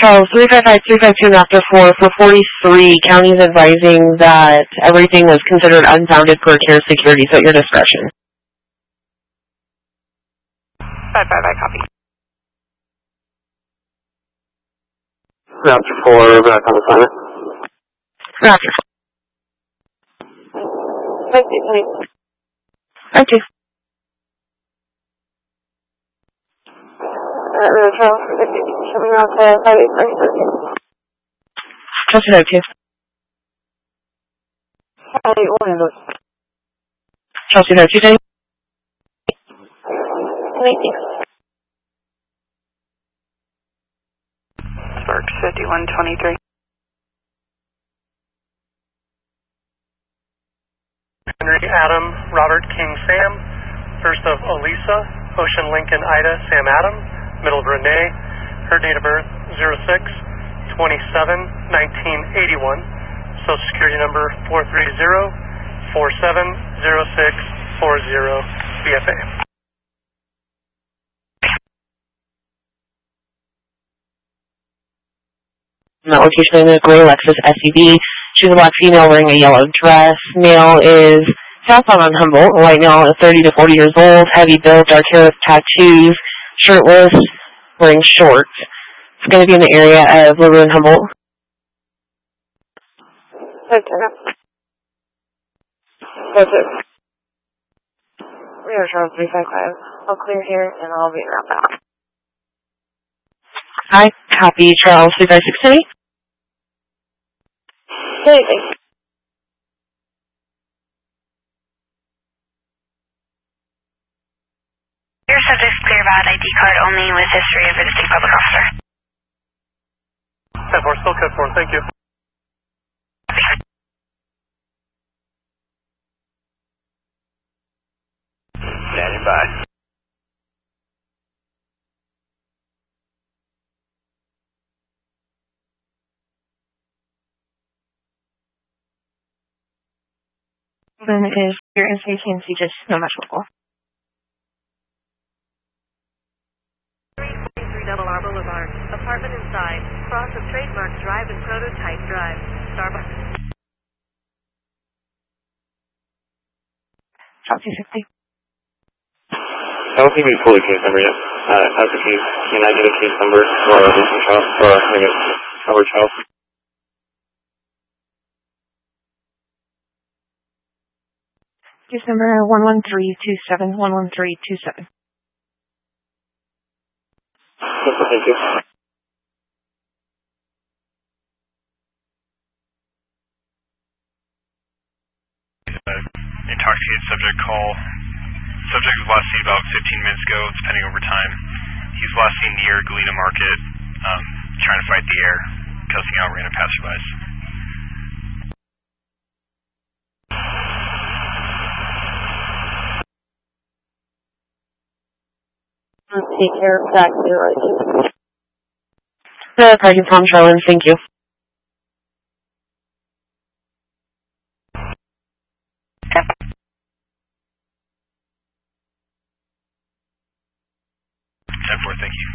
Charles, 355-352 after 4 for 43. County's advising that everything was considered unfounded per care security, so at your discretion. 5-5, I copy. After 4, back on assignment. After 4. Thank you. Chelsea 92. Chelsea 92, Danny. Spark 5123. Henry Adam, Robert King Sam, first of Elisa, Ocean Lincoln Ida, Sam Adam, middle of Renee, her date of birth 06/27/1981, Social Security number 430-470640, BFA. That location in a gray Lexus SUV. She's a black female wearing a yellow dress. Male is southbound on Humboldt. White male, 30 to 40 years old. Heavy build, dark hair with tattoos. Shirtless, wearing shorts. It's going to be in the area of LaRue and Humboldt. We are Charles 355. I'll clear here and I'll be around back. Hi, copy Charles 356. Anything. Your subject's clear about ID card only with history of visiting public officer. 10-4, still code 4, thank you. Standing by. Then is your NCT just no much local. 343 Double R Boulevard. Apartment inside. Cross of Trademark Drive and Prototype Drive. Starbucks. Chelsea 50. I don't think we fully case number yet. How's the case? Can I get a case number for Albert Charles? Case number 11327, 11327. Thank you. Intoxicated subject call. Subject was last seen about 15 minutes ago. It's pending over time. He's last seen near Galena Market, trying to fight the air, cussing out random passerbys. Take care of that. The parking Tom Charlin, thank you. Thank you.